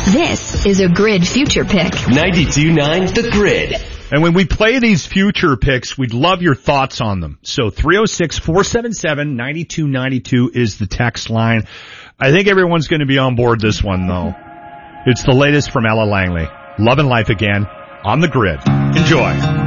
This is a Grid Future Pick. 92.9 The Grid. And when we play these future picks, we'd love your thoughts on them. So 306-477-9292 is the text line. I think everyone's going to be on board this one, though. It's the latest from Ella Langley. Love and Life again on The Grid. Enjoy.